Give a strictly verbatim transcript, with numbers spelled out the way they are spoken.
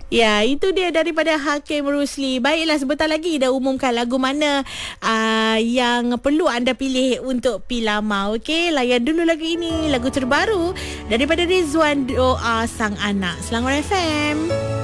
Ya, itu dia daripada Hakim Rusli. Baiklah, sebentar lagi dah umumkan lagu mana uh, yang perlu anda pilih untuk P. Lama. Okey, layan dulu lagu ini, lagu terbaru daripada Rizwan, Doa Sang Anak. Selangor F M.